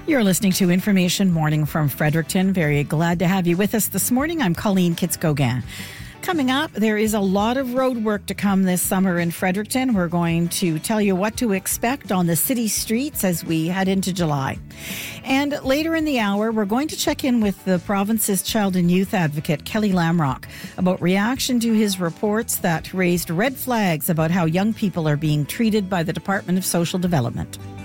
You're listening to Information Morning from Fredericton. Very glad to have you with us this morning. I'm Colleen Kitts-Gauguin. Coming up, there is a lot of road work to come this summer in Fredericton. We're going to tell you what to expect on the city streets as we head into July. And later in the hour, we're going to check in with the province's child and youth advocate, Kelly Lamrock, about reaction to his reports that raised red flags about how young people are being treated by the Department of Social Development.